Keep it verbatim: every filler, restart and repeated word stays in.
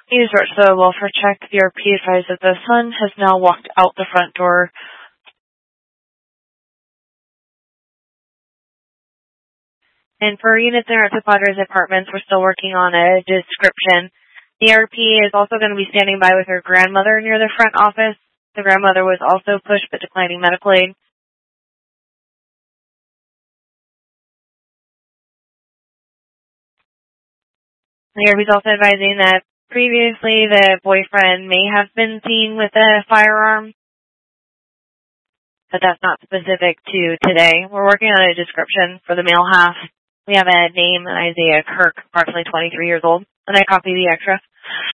He's brought to the welfare check. The R P advised that the son has now walked out the front door. And for units in our Padres apartments, we're still working on a description. The R P is also going to be standing by with her grandmother near the front office. The grandmother was also pushed but declining medical aid. The R P is also advising that previously the boyfriend may have been seen with a firearm, but that's not specific to today. We're working on a description for the male half. We have a name, Isaiah Kirk, approximately twenty-three years old, and I copy the extra.